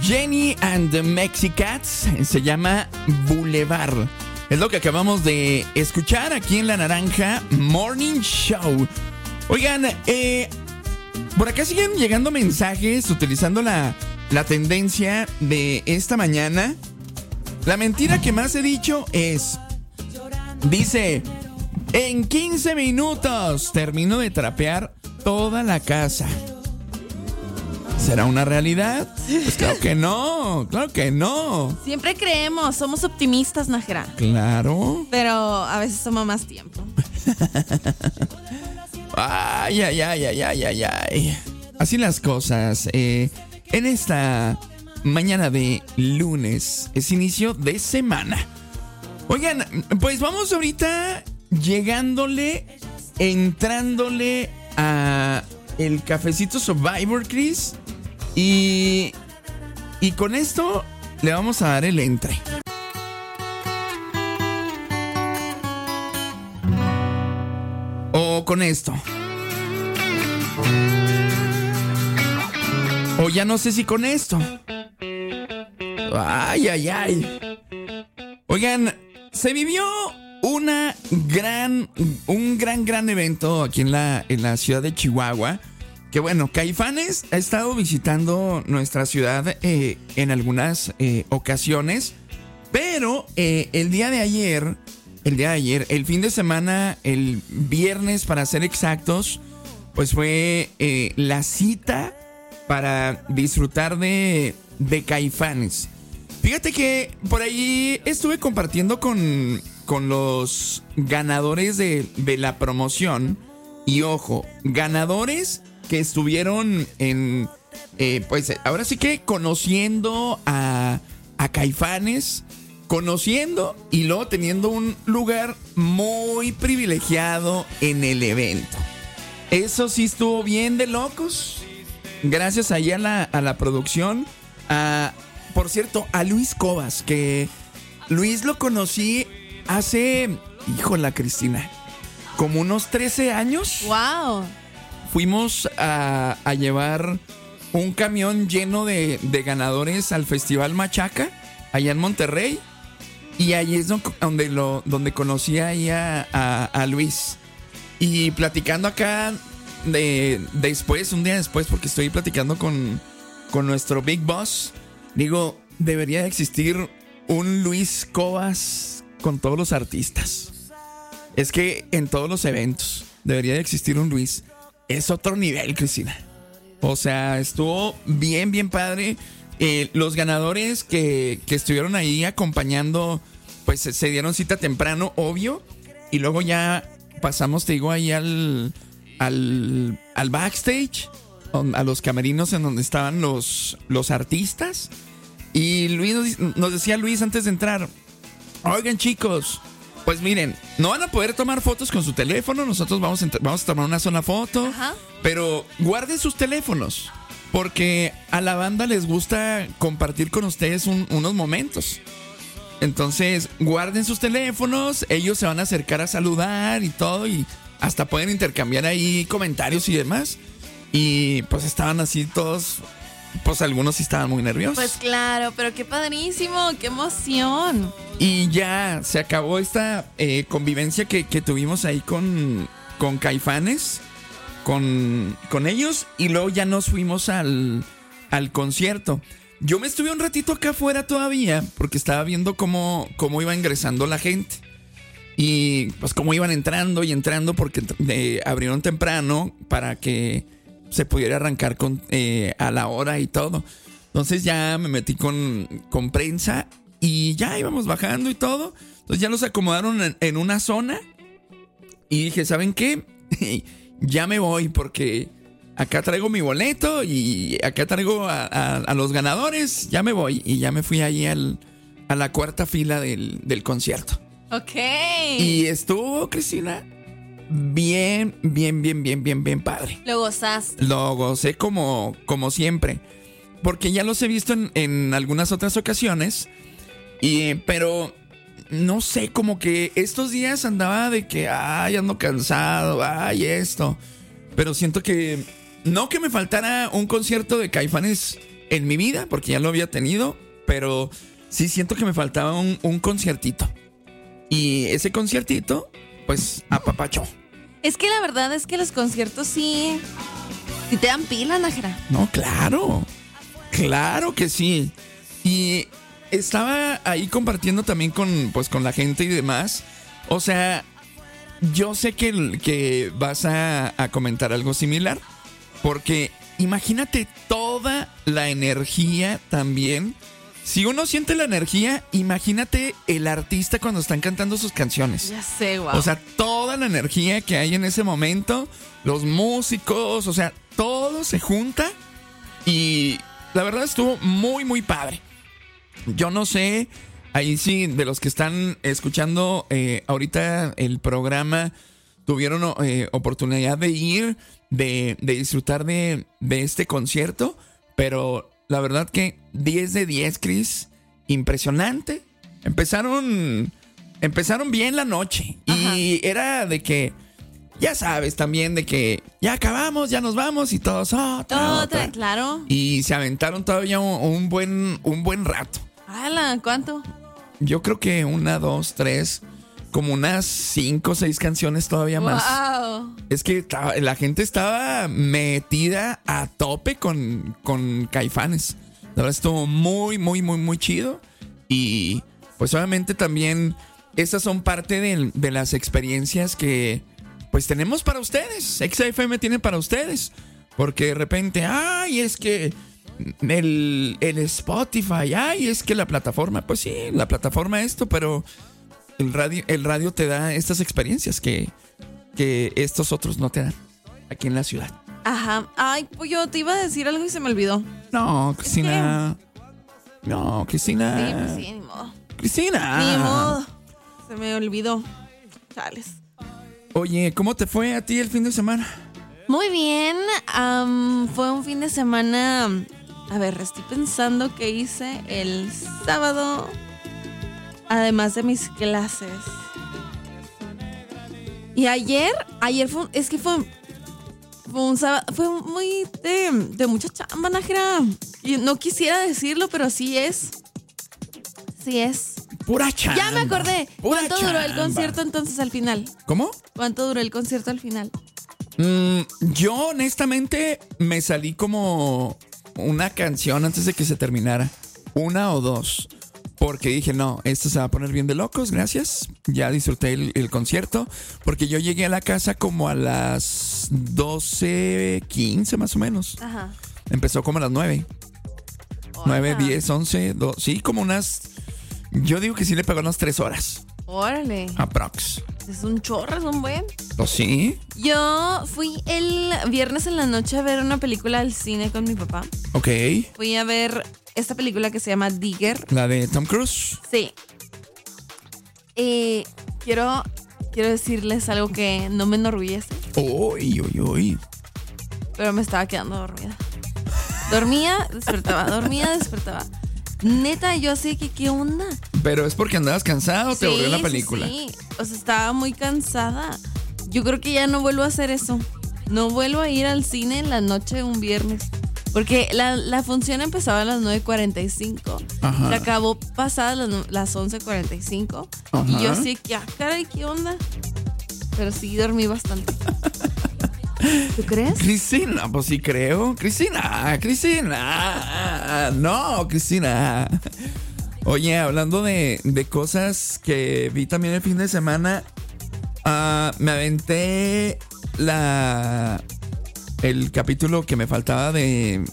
Jenny and the Mexicats, se llama Boulevard. Es lo que acabamos de escuchar aquí en La Naranja Morning Show. Oigan, por acá siguen llegando mensajes utilizando la tendencia de esta mañana. La mentira que más he dicho es, dice, en 15 minutos termino de trapear toda la casa. ¿Será una realidad? Pues claro que no, claro que no. Siempre creemos, somos optimistas, Najera. Claro. Pero a veces toma más tiempo. Ay, ay, ay, ay, ay, ay, ay. Así las cosas. En esta mañana de lunes, es inicio de semana. Oigan, pues vamos ahorita entrándole a el cafecito Survivor, Chris. Y con esto le vamos a dar el entre. O con esto. O ya no sé si con esto. Ay, ay, ay. Oigan, se vivió un gran evento aquí en la ciudad de Chihuahua. Que bueno, Caifanes ha estado visitando nuestra ciudad en algunas ocasiones. Pero el fin de semana, el viernes para ser exactos, pues fue la cita para disfrutar de Caifanes. Fíjate que por ahí estuve compartiendo con los ganadores de la promoción. Y ojo, ganadores que estuvieron pues ahora sí que conociendo a Caifanes, conociendo y luego teniendo un lugar muy privilegiado en el evento. Eso sí estuvo bien de locos. Gracias ahí a la producción. Por cierto, a Luis Cobas, que Luis lo conocí hace, híjola, Cristina, como unos 13 años. ¡Wow! Fuimos a llevar un camión lleno de ganadores al Festival Machaca, allá en Monterrey. Y ahí es donde conocí ahí a Luis. Y platicando acá un día después, porque estoy platicando con nuestro Big Boss, digo, debería de existir un Luis Cobas con todos los artistas. Es que en todos los eventos debería de existir un Luis. Es otro nivel, Cristina. O sea, estuvo bien, bien padre. Los ganadores que estuvieron ahí acompañando, pues se dieron cita temprano, obvio. Y luego ya pasamos, te digo, ahí al backstage, a los camerinos en donde estaban los artistas. Y Luis nos decía Luis antes de entrar, oigan, chicos, pues miren, no van a poder tomar fotos con su teléfono. Nosotros vamos a tomar una sola foto. Ajá. Pero guarden sus teléfonos, porque a la banda les gusta compartir con ustedes unos momentos. Entonces, guarden sus teléfonos. Ellos se van a acercar a saludar y todo. Y hasta pueden intercambiar ahí comentarios y demás. Y pues estaban así todos. Pues algunos sí estaban muy nerviosos. Pues claro, pero qué padrísimo, qué emoción. Y ya se acabó esta convivencia que tuvimos ahí con Caifanes, con ellos. Y luego ya nos fuimos al concierto. Yo me estuve un ratito acá afuera todavía, porque estaba viendo cómo iba ingresando la gente. Y pues cómo iban entrando, porque abrieron temprano para que se pudiera arrancar a la hora y todo. Entonces ya me metí con prensa y ya íbamos bajando y todo. Entonces ya los acomodaron en una zona y dije, ¿saben qué? Ya me voy, porque acá traigo mi boleto y acá traigo a los ganadores. Ya me voy. Y ya me fui ahí a la cuarta fila del concierto. Ok. Y estuvo, Cristina, bien, bien, bien, bien, bien, bien padre. Lo gozaste. Lo gocé como siempre, porque ya los he visto en algunas otras ocasiones. Pero no sé, como que estos días andaba de que ando cansado, esto. Pero siento que no que me faltara un concierto de Caifanes en mi vida, porque ya lo había tenido, pero sí siento que me faltaba un conciertito. Y ese conciertito, pues, apapachó. Es que la verdad es que los conciertos sí te dan pila, Nájera. No, claro. Claro que sí. Y estaba ahí compartiendo también con la gente y demás. O sea, yo sé que vas a comentar algo similar. Porque imagínate toda la energía también. Si uno siente la energía, imagínate el artista cuando están cantando sus canciones. Ya sé, wow. O sea, toda la energía que hay en ese momento, los músicos, o sea, todo se junta y la verdad estuvo muy, muy padre. Yo no sé, ahí sí, de los que están escuchando ahorita el programa, tuvieron oportunidad de ir, de disfrutar de este concierto, pero la verdad que 10 de 10, Chris, impresionante. Empezaron bien la noche. Ajá. Y era de que, ya sabes también, de que ya acabamos, ya nos vamos y todos, claro. Y se aventaron todavía un buen rato. ¡Hala! ¿Cuánto? Yo creo que 1, 2, 3, como unas 5 o 6 canciones todavía más. Wow. Es que la gente estaba metida a tope con Caifanes. La verdad estuvo muy, muy, muy, muy chido. Y pues obviamente también estas son parte de las experiencias que pues tenemos para ustedes. XFM tiene para ustedes. Porque de repente, es que el Spotify, es que la plataforma. Pues sí, la plataforma pero el radio te da estas experiencias que estos otros no te dan aquí en la ciudad. Ajá. Ay, pues yo te iba a decir algo y se me olvidó. No, Cristina. No, Cristina. Sí, pues sí, ni modo. Cristina. Ni modo. Se me olvidó. Chales. Oye, ¿cómo te fue a ti el fin de semana? Muy bien. Fue un fin de semana. A ver, estoy pensando qué hice el sábado. Además de mis clases. Y ayer fue un sábado, fue muy de mucha chamba, Nájera. Y no quisiera decirlo, pero sí es. Sí es. Pura chamba. Ya me acordé. ¿Cuánto duró el concierto entonces al final? ¿Cómo? ¿Cuánto duró el concierto al final? Yo honestamente me salí como una canción antes de que se terminara. 1 o 2. Porque dije, no, esto se va a poner bien de locos, gracias. Ya disfruté el concierto. Porque yo llegué a la casa como a las 12:15 más o menos. Ajá. Empezó como a las 9. 9, 10, 11, 2. Sí, como unas... Yo digo que sí le pegó unas 3 horas. Órale. Aprox. Es un chorro, es un buen. ¿Oh, sí? Yo fui el viernes en la noche a ver una película al cine con mi papá. Ok. Fui a ver esta película que se llama Digger. ¿La de Tom Cruise? Sí. Quiero decirles algo que no me enorgullece. Uy. Pero me estaba quedando dormida. Dormía, despertaba. Neta, yo sé que qué onda. ¿Pero es porque andabas cansado o te aburrió la película? Sí. O sea, estaba muy cansada. Yo creo que ya no vuelvo a hacer eso. No vuelvo a ir al cine en la noche un viernes. Porque la función empezaba a las 9:45. Ajá. Se acabó pasadas las 11:45. Ajá. Y yo sí que, caray, ¿qué onda? Pero sí dormí bastante. ¿Tú crees? Cristina, pues sí creo. Cristina. No, Cristina. Oye, hablando de cosas que vi también el fin de semana, me aventé el capítulo que me faltaba de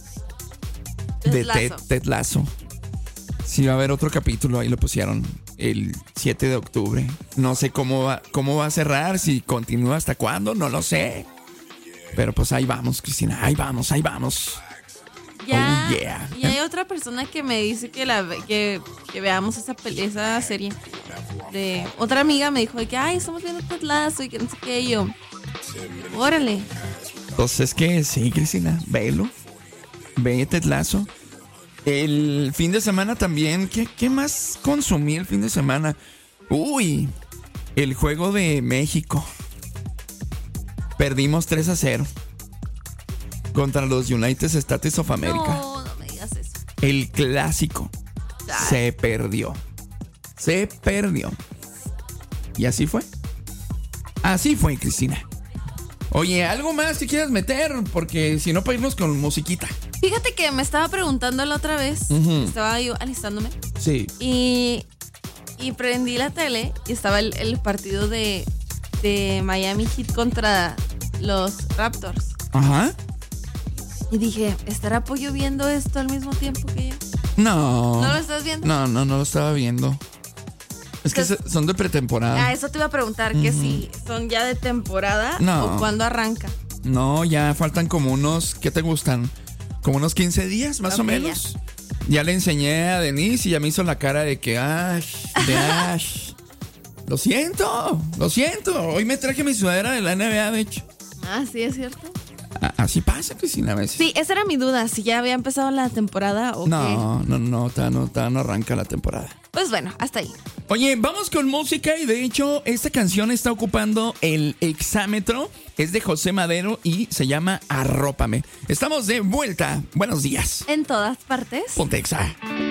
Ted Lasso. Sí, va a haber otro capítulo, ahí lo pusieron el 7 de octubre. No sé cómo va a cerrar, si continúa hasta cuándo, no lo sé. Pero pues ahí vamos, Cristina, ahí vamos. Ya, Oh, yeah. Y hay otra persona que me dice que veamos esa serie. Otra amiga me dijo de que, estamos viendo Ted Lasso y que no sé qué. Y yo, órale. Entonces que sí, Cristina, velo. Ve Ted Lasso. El fin de semana también, ¿qué más consumí el fin de semana? Uy, el juego de México. Perdimos 3-0 contra los United States of America. No me digas eso. el clásico. Se perdió. Y así fue. Así fue, Cristina. Oye, ¿algo más que quieras meter? Porque si no, para irnos con musiquita. Fíjate que me estaba preguntando la otra vez. Estaba yo alistándome. Sí. Y prendí la tele y estaba el partido de Miami Heat contra los Raptors. Ajá. Y dije, ¿estará Pollo viendo esto al mismo tiempo que yo? No. ¿No lo estás viendo? No lo estaba viendo. Es que son de pretemporada. Eso te iba a preguntar, que si son ya de temporada o cuándo arranca. No, ya faltan como unos, ¿qué te gustan? Como unos 15 días, más o menos. Ya le enseñé a Denise y ya me hizo la cara de que, Lo siento. Hoy me traje mi sudadera de la NBA, de hecho. Ah, sí, es cierto. Así pasa, Cristina, a veces. Sí, esa era mi duda, si ya había empezado la temporada o qué. No arranca la temporada. Pues bueno, hasta ahí. Oye, vamos con música y de hecho esta canción está ocupando el exámetro. Es de José Madero y se llama Arrópame. Estamos de vuelta. Buenos días. En todas partes. Ponte Exa.